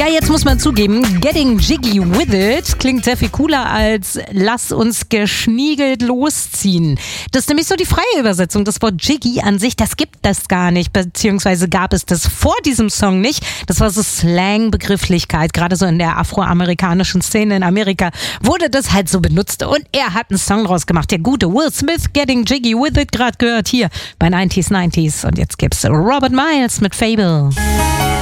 Ja, jetzt muss man zugeben, Getting Jiggy with It klingt sehr viel cooler als Lass uns geschniegelt losziehen. Das ist nämlich so die freie Übersetzung. Das Wort Jiggy an sich, das gibt es gar nicht, beziehungsweise gab es das vor diesem Song nicht. Das war so Slang-Begrifflichkeit, gerade so in der afroamerikanischen Szene in Amerika wurde das halt so benutzt und er hat einen Song draus gemacht. Der gute Will Smith, Getting Jiggy with It, gerade gehört hier bei 90s. Und jetzt gibt's Robert Miles mit Fable.